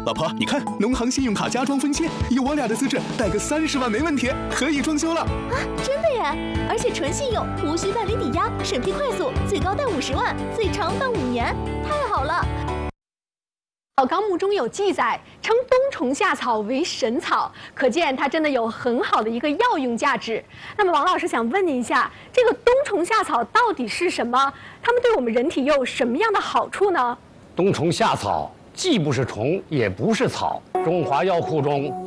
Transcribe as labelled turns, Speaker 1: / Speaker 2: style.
Speaker 1: 老婆，你看，农行信用卡家装分期，以我俩的资质，贷个30万没问题，可以装修了。
Speaker 2: 啊，真的耶！而且纯信用，无需办理抵押，审批快速，最高贷50万，最长办5年，太好了。
Speaker 3: 《纲目》中有记载，称冬虫夏草为神草，可见它真的有很好的一个药用价值。那么，王老师想问您一下，这个冬虫夏草到底是什么？它们对我们人体又有什么样的好处呢？
Speaker 4: 冬虫夏草既不是虫，也不是草，中华药库中。